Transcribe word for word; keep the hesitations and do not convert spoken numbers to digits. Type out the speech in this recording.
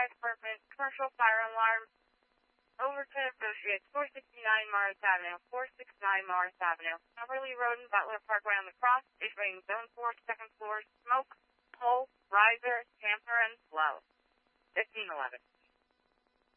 Fire Department, Commercial Fire Alarm. Overton Associates, four sixty-nine Morris Avenue, four sixty-nine Morris Avenue. Beverly Road and Butler Parkway on the cross, issuing Zone four, second floor, smoke, hole, riser, tamper, and flow. fifteen eleven.